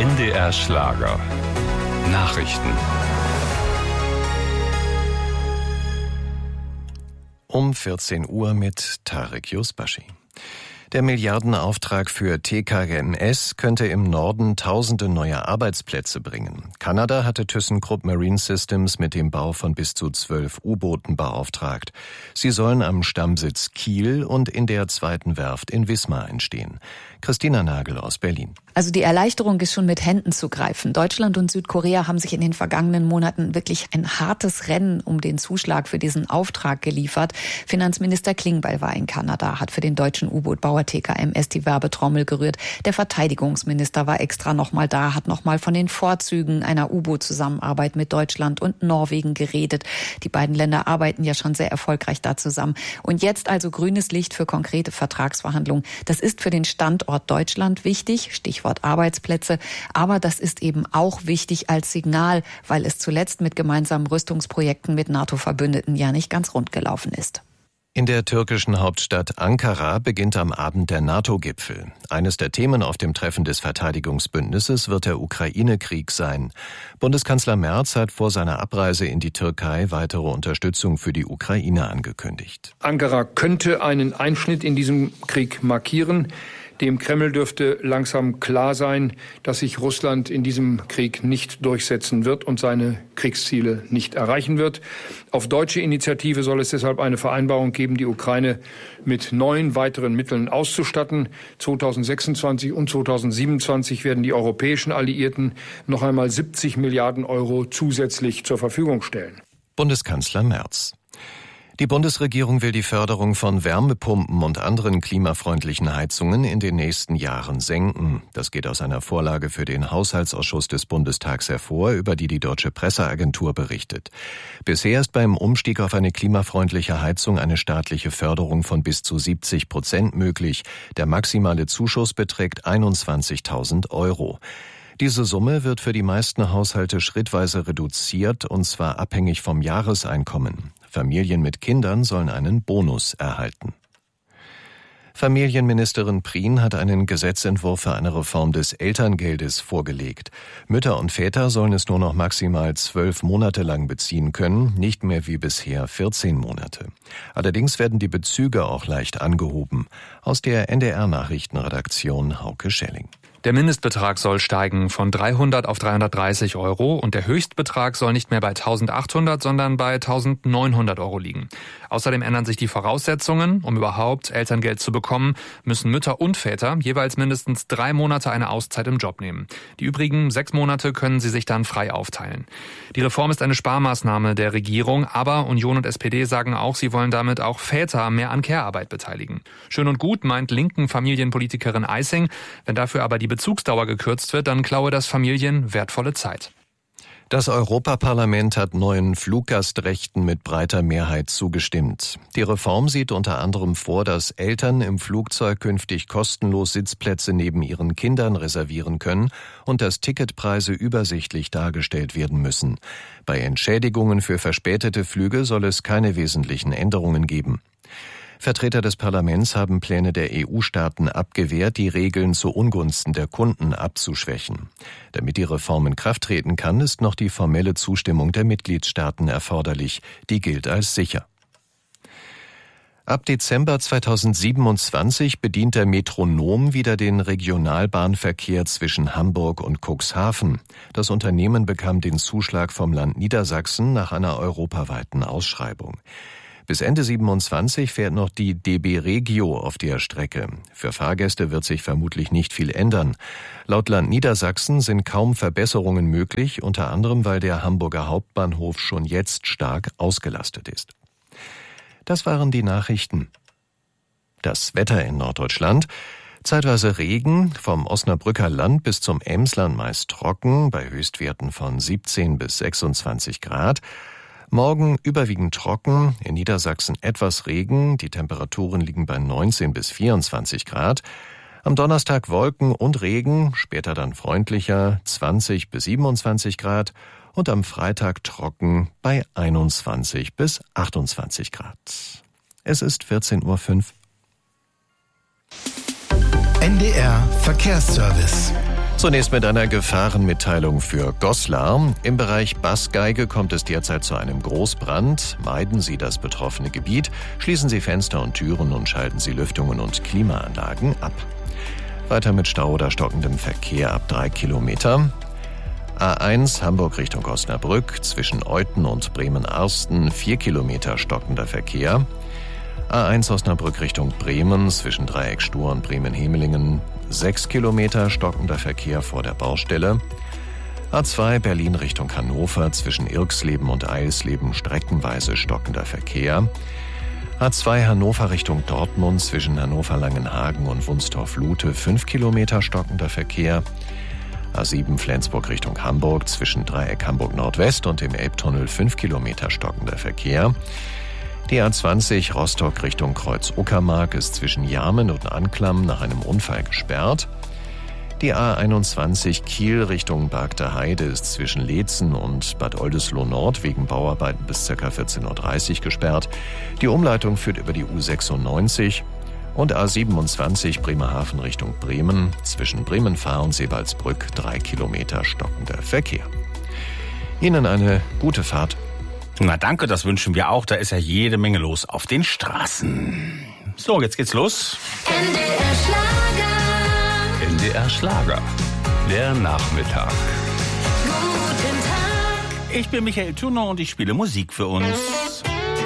NDR Schlager. Nachrichten. Um 14 Uhr mit Tarek Yusbashi. Der Milliardenauftrag für TKMS könnte im Norden tausende neue Arbeitsplätze bringen. Kanada hatte ThyssenKrupp Marine Systems mit dem Bau von bis zu 12 U-Booten beauftragt. Sie sollen am Stammsitz Kiel und in der zweiten Werft in Wismar entstehen. Christina Nagel aus Berlin. Also die Erleichterung ist schon mit Händen zu greifen. Deutschland und Südkorea haben sich in den vergangenen Monaten wirklich ein hartes Rennen um den Zuschlag für diesen Auftrag geliefert. Finanzminister Klingbeil war in Kanada, hat für den deutschen U-Boot-Bauer TKMS die Werbetrommel gerührt. Der Verteidigungsminister war extra nochmal da, hat nochmal von den Vorzügen einer U-Boot-Zusammenarbeit mit Deutschland und Norwegen geredet. Die beiden Länder arbeiten ja schon sehr erfolgreich da zusammen. Und jetzt also grünes Licht für konkrete Vertragsverhandlungen. Das ist für den Standort Deutschland wichtig, Stichwort Arbeitsplätze, aber das ist eben auch wichtig als Signal, weil es zuletzt mit gemeinsamen Rüstungsprojekten mit NATO-Verbündeten ja nicht ganz rund gelaufen ist. In der türkischen Hauptstadt Ankara beginnt am Abend der NATO-Gipfel. Eines der Themen auf dem Treffen des Verteidigungsbündnisses wird der Ukraine-Krieg sein. Bundeskanzler Merz hat vor seiner Abreise in die Türkei weitere Unterstützung für die Ukraine angekündigt. Ankara könnte einen Einschnitt in diesem Krieg markieren. Dem Kreml dürfte langsam klar sein, dass sich Russland in diesem Krieg nicht durchsetzen wird und seine Kriegsziele nicht erreichen wird. Auf deutsche Initiative soll es deshalb eine Vereinbarung geben, die Ukraine mit 9 weiteren Mitteln auszustatten. 2026 und 2027 werden die europäischen Alliierten noch einmal 70 Milliarden Euro zusätzlich zur Verfügung stellen. Bundeskanzler Merz. Die Bundesregierung will die Förderung von Wärmepumpen und anderen klimafreundlichen Heizungen in den nächsten Jahren senken. Das geht aus einer Vorlage für den Haushaltsausschuss des Bundestags hervor, über die Deutsche Presseagentur berichtet. Bisher ist beim Umstieg auf eine klimafreundliche Heizung eine staatliche Förderung von bis zu 70% möglich. Der maximale Zuschuss beträgt 21.000 Euro. Diese Summe wird für die meisten Haushalte schrittweise reduziert, und zwar abhängig vom Jahreseinkommen. Familien mit Kindern sollen einen Bonus erhalten. Familienministerin Prien hat einen Gesetzentwurf für eine Reform des Elterngeldes vorgelegt. Mütter und Väter sollen es nur noch maximal 12 Monate lang beziehen können, nicht mehr wie bisher 14 Monate. Allerdings werden die Bezüge auch leicht angehoben. Aus der NDR-Nachrichtenredaktion Hauke Schelling. Der Mindestbetrag soll steigen von 300 auf 330 Euro und der Höchstbetrag soll nicht mehr bei 1.800, sondern bei 1.900 Euro liegen. Außerdem ändern sich die Voraussetzungen. Um überhaupt Elterngeld zu bekommen, müssen Mütter und Väter jeweils mindestens 3 Monate eine Auszeit im Job nehmen. Die übrigen 6 Monate können sie sich dann frei aufteilen. Die Reform ist eine Sparmaßnahme der Regierung, aber Union und SPD sagen auch, sie wollen damit auch Väter mehr an Care-Arbeit beteiligen. Schön und gut, meint linken Familienpolitikerin Eissing. Wenn dafür aber die Bezugsdauer gekürzt wird, dann klaue das Familien wertvolle Zeit. Das Europaparlament hat neuen Fluggastrechten mit breiter Mehrheit zugestimmt. Die Reform sieht unter anderem vor, dass Eltern im Flugzeug künftig kostenlos Sitzplätze neben ihren Kindern reservieren können und dass Ticketpreise übersichtlich dargestellt werden müssen. Bei Entschädigungen für verspätete Flüge soll es keine wesentlichen Änderungen geben. Vertreter des Parlaments haben Pläne der EU-Staaten abgewehrt, die Regeln zu Ungunsten der Kunden abzuschwächen. Damit die Reform in Kraft treten kann, ist noch die formelle Zustimmung der Mitgliedstaaten erforderlich. Die gilt als sicher. Ab Dezember 2027 bedient der Metronom wieder den Regionalbahnverkehr zwischen Hamburg und Cuxhaven. Das Unternehmen bekam den Zuschlag vom Land Niedersachsen nach einer europaweiten Ausschreibung. Bis Ende 27 fährt noch die DB Regio auf der Strecke. Für Fahrgäste wird sich vermutlich nicht viel ändern. Laut Land Niedersachsen sind kaum Verbesserungen möglich, unter anderem weil der Hamburger Hauptbahnhof schon jetzt stark ausgelastet ist. Das waren die Nachrichten. Das Wetter in Norddeutschland. Zeitweise Regen, vom Osnabrücker Land bis zum Emsland meist trocken, bei Höchstwerten von 17 bis 26 Grad. Morgen überwiegend trocken, in Niedersachsen etwas Regen, die Temperaturen liegen bei 19 bis 24 Grad. Am Donnerstag Wolken und Regen, später dann freundlicher, 20 bis 27 Grad und am Freitag trocken bei 21 bis 28 Grad. Es ist 14.05 Uhr. NDR Verkehrsservice. Zunächst mit einer Gefahrenmitteilung für Goslar. Im Bereich Bassgeige kommt es derzeit zu einem Großbrand. Meiden Sie das betroffene Gebiet, schließen Sie Fenster und Türen und schalten Sie Lüftungen und Klimaanlagen ab. Weiter mit Stau oder stockendem Verkehr ab 3 Kilometer. A1 Hamburg Richtung Osnabrück, zwischen Euthen und Bremen-Arsten 4 Kilometer stockender Verkehr. A1 Osnabrück Richtung Bremen, zwischen Dreieck Stur und Bremen-Hemelingen 6 Kilometer stockender Verkehr vor der Baustelle. A2 Berlin Richtung Hannover, zwischen Irxleben und Eilsleben streckenweise stockender Verkehr. A2 Hannover Richtung Dortmund, zwischen Hannover-Langenhagen und Wunstorf-Lute 5 Kilometer stockender Verkehr. A7 Flensburg Richtung Hamburg, zwischen Dreieck Hamburg Nordwest und dem Elbtunnel 5 Kilometer stockender Verkehr. Die A20 Rostock Richtung Kreuz-Uckermark ist zwischen Jarmen und Anklam nach einem Unfall gesperrt. Die A21 Kiel Richtung Bargter Heide ist zwischen Leetzen und Bad Oldesloe Nord wegen Bauarbeiten bis ca. 14.30 Uhr gesperrt. Die Umleitung führt über die U96 und A27 Bremerhaven Richtung Bremen, zwischen Bremen-Fahr und Sebalsbrück 3 Kilometer stockender Verkehr. Ihnen eine gute Fahrt. Na danke, das wünschen wir auch. Da ist ja jede Menge los auf den Straßen. So, jetzt geht's los. NDR Schlager. NDR Schlager. Der Nachmittag. Guten Tag. Ich bin Michael Thuner und ich spiele Musik für uns.